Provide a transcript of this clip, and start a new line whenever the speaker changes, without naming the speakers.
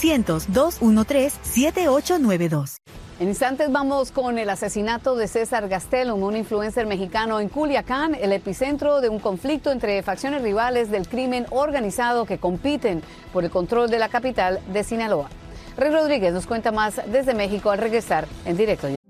1-800-213-7892.
En instantes vamos con el asesinato de César Gastelum, un influencer mexicano en Culiacán, el epicentro de un conflicto entre facciones rivales del crimen organizado que compiten por el control de la capital de Sinaloa. Rey Rodríguez nos cuenta más desde México al regresar en directo.